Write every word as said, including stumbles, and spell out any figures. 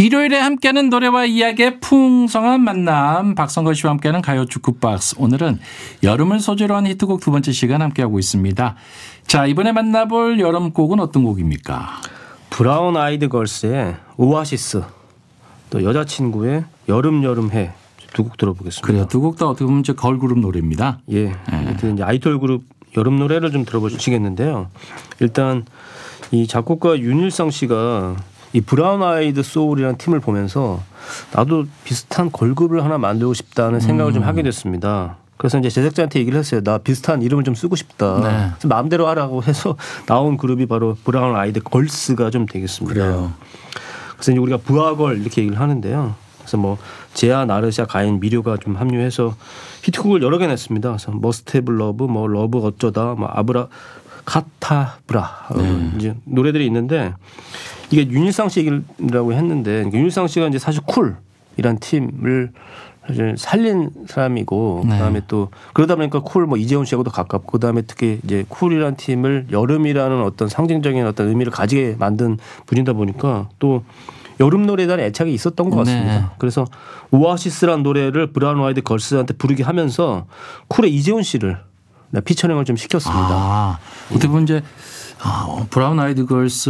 일요일에 함께하는 노래와 이야기의 풍성한 만남, 박성걸 씨와 함께하는 가요 주크박스. 오늘은 여름을 소재로 한 히트곡 두 번째 시간 함께하고 있습니다. 자, 이번에 만나볼 여름곡은 어떤 곡입니까? 브라운 아이드 걸스의 오아시스, 또 여자친구의 여름 여름해 두 곡 들어보겠습니다. 그래요. 두 곡 다 어떻게 보면 이제 걸그룹 노래입니다. 예, 예. 이제 아이돌 그룹 여름 노래를 좀 들어보시겠는데요. 일단 이 작곡가 윤일상 씨가 이 브라운 아이드 소울이라는 팀을 보면서 나도 비슷한 걸그룹을 하나 만들고 싶다는 생각을 음. 좀 하게 됐습니다. 그래서 이제 제작자한테 얘기를 했어요. 나 비슷한 이름을 좀 쓰고 싶다. 네. 그래서 마음대로 하라고 해서 나온 그룹이 바로 브라운 아이드 걸스가 좀 되겠습니다. 그래요. 그래서 이제 우리가 부하걸 이렇게 얘기를 하는데요. 그래서 뭐 제아, 나르샤, 가인, 미료가 좀 합류해서 히트곡을 여러 개 냈습니다. 그래서 머스트 헤브 러브, 뭐 러브 어쩌다, 뭐 아브라 카타브라 네. 이제 노래들이 있는데 이게 윤일상 씨 얘기라고 했는데 윤일상 씨가 이제 사실 쿨이란 팀을 사실 살린 사람이고 네. 그다음에 또 그러다 보니까 쿨 뭐 이재훈 씨하고도 가깝고 그다음에 특히 이제 쿨이란 팀을 여름이라는 어떤 상징적인 어떤 의미를 가지게 만든 분이다 보니까 또 여름 노래에 대한 애착이 있었던 것 같습니다. 네. 그래서 오아시스란 노래를 브라운 아이드 걸스한테 부르게 하면서 쿨의 이재훈 씨를 피처링을 좀 시켰습니다. 아, 어떻게 보면 이제 아, 브라운 아이드 걸스